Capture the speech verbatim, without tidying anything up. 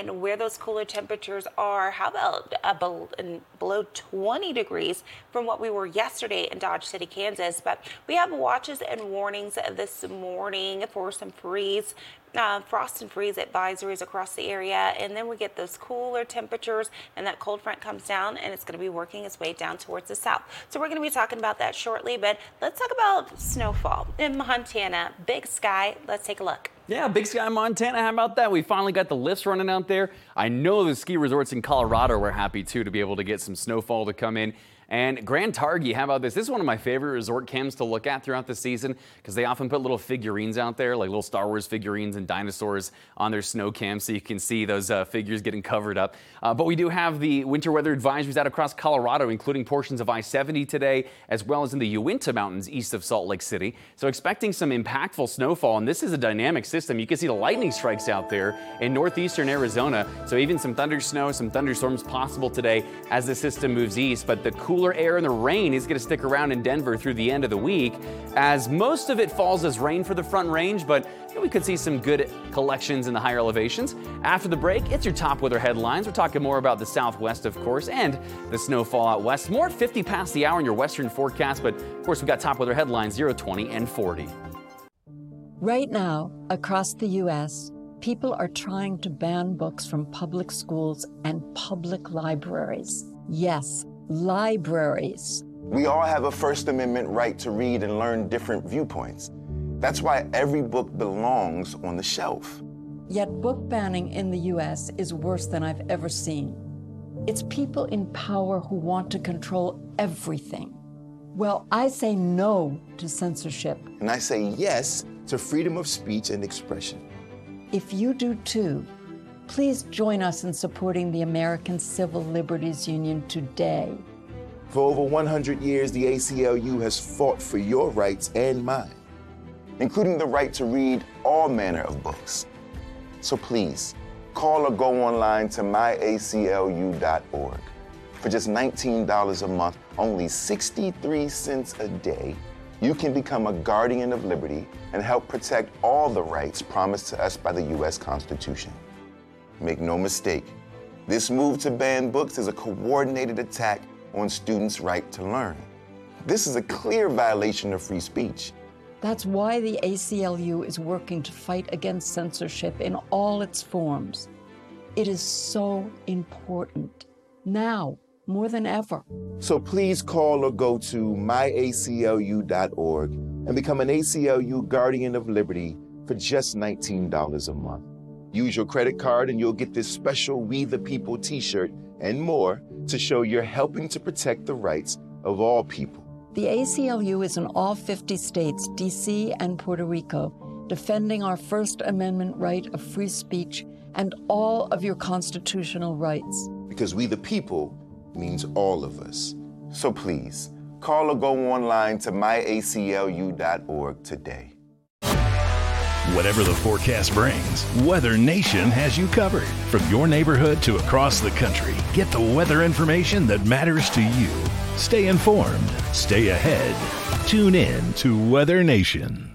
and where those cooler temperatures are. How about uh, below twenty degrees from what we were yesterday in Dodge City, Kansas? But we have watches and warnings this morning for some freeze. Uh, frost and freeze advisories across the area, and then we get those cooler temperatures, and that cold front comes down, and it's going to be working its way down towards the south. So we're going to be talking about that shortly, but let's talk about snowfall in Montana. Big Sky, let's take a look. Yeah, Big Sky, Montana. How about that? We finally got the lifts running out there. I know the ski resorts in Colorado were happy too to be able to get some snowfall to come in. And Grand Targhee, how about this? This is one of my favorite resort cams to look at throughout the season because they often put little figurines out there, like little Star Wars figurines and dinosaurs on their snow cams, so you can see those uh, figures getting covered up. Uh, but we do have the winter weather advisories out across Colorado, including portions of I seventy today, as well as in the Uinta Mountains east of Salt Lake City. So expecting some impactful snowfall, and this is a dynamic system. You can see the lightning strikes out there in northeastern Arizona, so even some thunder snow, some thunderstorms possible today as the system moves east. But the cooler air and the rain is going to stick around in Denver through the end of the week, as most of it falls as rain for the Front Range, but we could see some good collections in the higher elevations. After the break, it's your top weather headlines. We're talking more about the southwest, of course, and the snowfall out west. More at fifty past the hour in your western forecast, but of course, we've got top weather headlines zero, twenty, and forty. Right now, across the U S, people are trying to ban books from public schools and public libraries. Yes, libraries. We all have a First Amendment right to read and learn different viewpoints. That's why every book belongs on the shelf. Yet book banning in the U S is worse than I've ever seen. It's people in power who want to control everything. Well, I say no to censorship. And I say yes to freedom of speech and expression. If you do too, please join us in supporting the American Civil Liberties Union today. For over one hundred years, the A C L U has fought for your rights and mine, including the right to read all manner of books. So please, call or go online to my A C L U dot org. For just nineteen dollars a month, only sixty-three cents a day, you can become a guardian of liberty and help protect all the rights promised to us by the U S Constitution. Make no mistake, this move to ban books is a coordinated attack on students' right to learn. This is a clear violation of free speech. That's why the A C L U is working to fight against censorship in all its forms. It is so important, now more than ever. So please call or go to my A C L U dot org and become an A C L U Guardian of Liberty for just nineteen dollars a month. Use your credit card and you'll get this special We the People t-shirt and more to show you're helping to protect the rights of all people. The A C L U is in all fifty states, D C and Puerto Rico, defending our First Amendment right of free speech and all of your constitutional rights. Because we the people means all of us. So please, call or go online to my A C L U dot org today. Whatever the forecast brings, Weather Nation has you covered. From your neighborhood to across the country, get the weather information that matters to you. Stay informed, stay ahead. Tune in to Weather Nation.